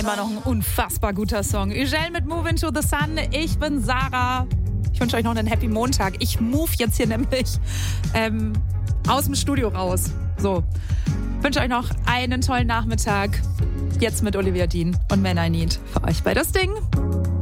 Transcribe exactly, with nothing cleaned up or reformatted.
Immer noch ein unfassbar guter Song. Ugel mit Move Into the Sun. Ich bin Sarah. Ich wünsche euch noch einen Happy Montag. Ich move jetzt hier nämlich ähm, aus dem Studio raus. So. Ich wünsche euch noch einen tollen Nachmittag. Jetzt mit Olivia Dean und Man I Need für euch bei das Ding.